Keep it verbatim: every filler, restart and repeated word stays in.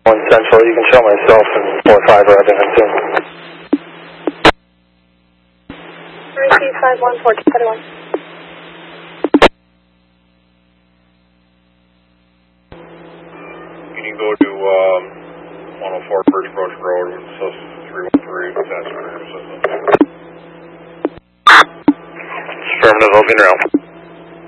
one Central, you can show myself and four five are having soon. three five one four two one. You can go to um, one oh four First Approach Road with three one three, that's your assistance. Affirmative, I'll be around.